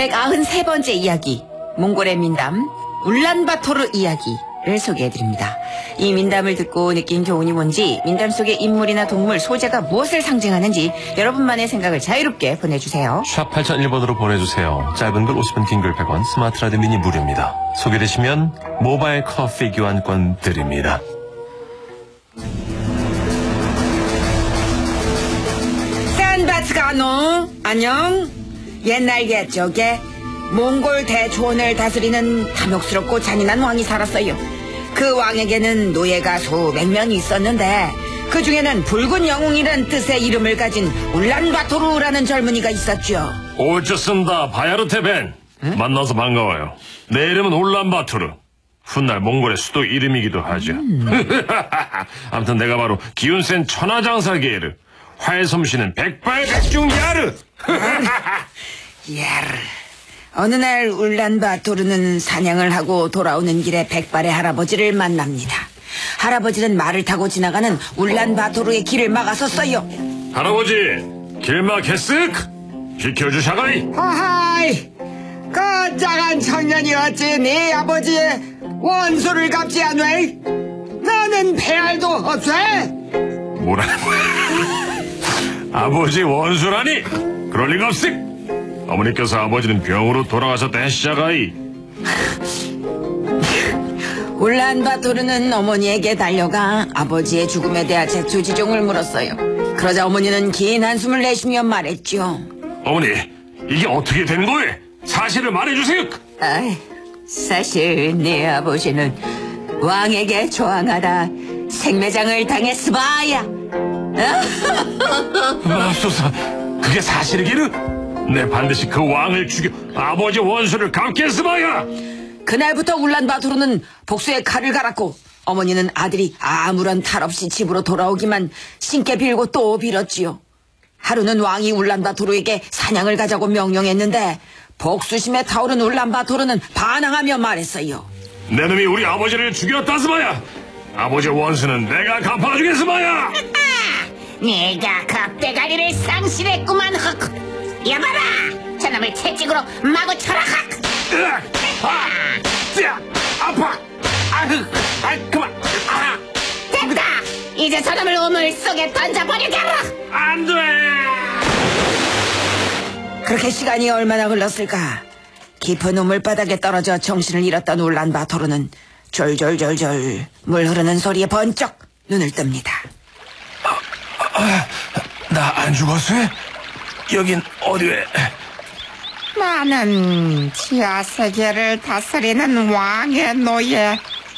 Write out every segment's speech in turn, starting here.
193번째 이야기, 몽골의 민담 울란바토르 이야기를 소개해드립니다. 이 민담을 듣고 느낀 교훈이 뭔지, 민담 속의 인물이나 동물, 소재가 무엇을 상징하는지 여러분만의 생각을 자유롭게 보내주세요. 샵 8001번으로 보내주세요. 짧은 글 50원, 긴 글 100원, 스마트 라디오 미니 무료입니다. 소개되시면 모바일 커피 교환권 드립니다. 산바츠가노 안녕. 옛날 옛적에 몽골 대초원을 다스리는 탐욕스럽고 잔인한 왕이 살았어요. 그 왕에게는 노예가 수백 명이 있었는데 그 중에는 붉은 영웅이란 뜻의 이름을 가진 울란바토르라는 젊은이가 있었죠. 어쩌습니다, 바야르테벤. 만나서 반가워요. 내 이름은 울란바토르. 훗날 몽골의 수도 이름이기도 하죠. 아무튼 내가 바로 기운센 천하장사 게르, 화에 솜씨는 백발백중 야르. 야르. 어느 날 울란바토르는 사냥을 하고 돌아오는 길에 백발의 할아버지를 만납니다. 할아버지는 말을 타고 지나가는 울란바토르의 길을 막아섰어요. 할아버지, 길 막혔쓱 비켜주샤가이. 하하이, 그 작은 청년이 어찌 네 아버지의 원수를 갚지 않왜? 나는 배알도 없애. 뭐라? 아버지 원수라니? 그럴 리가 없쓱. 어머니께서 아버지는 병으로 돌아가셨다 했시자가이. 울란바토르는 어머니에게 달려가 아버지의 죽음에 대한 재초지종을 물었어요. 그러자 어머니는 긴 한숨을 내쉬며 말했죠. 어머니, 이게 어떻게 된 거예요? 사실을 말해주세요. 사실 네 아버지는 왕에게 저항하다 생매장을 당했으바야. 맙소사, 그게 사실이기는? 내 반드시 그 왕을 죽여 아버지 원수를 갚겠으마야. 그날부터 울란바토르는 복수의 칼을 갈았고, 어머니는 아들이 아무런 탈 없이 집으로 돌아오기만 신께 빌고 또 빌었지요. 하루는 왕이 울란바토르에게 사냥을 가자고 명령했는데 복수심에 타오른 울란바토르는 반항하며 말했어요. 내 놈이 우리 아버지를 죽였다스마야. 아버지 원수는 내가 갚아주겠으마야. 내가 겁대가리를 상실했구만. 여봐라, 저놈을 채찍으로 마구 쳐라. 아파. 그만. 됐다. 이제 저놈을 우물 속에 던져버리게라. 안 돼. 그렇게 시간이 얼마나 흘렀을까. 깊은 우물바닥에 떨어져 정신을 잃었던 울란바토르는 졸졸졸졸 물 흐르는 소리에 번쩍 눈을 뜹니다. 나 안 죽었어? 여긴 어디에? 나는 지하세계를 다스리는 왕의 노예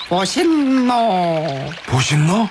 보신노. 보신노?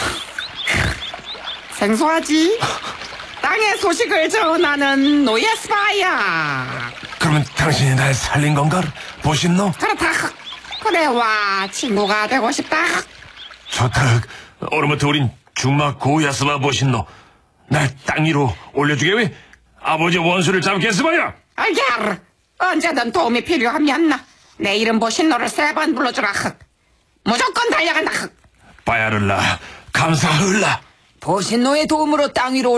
생소하지? 땅의 소식을 전하는 노예스바야. 그러면 당신이 날 살린 건가? 보신노? 그렇다. 그래와 친구가 되고 싶다. 좋다. 오늘부터 우린 주막 고야스마 보신노. 날 땅 위로 올려주게 왜? 아버지 원수를 잡겠으마야. 알게르. 언제든 도움이 필요하면 내 이름 보신노를 3번 불러주라. 무조건 달려간다. 바야를라 감사하을라. 보신노의 도움으로 땅 위로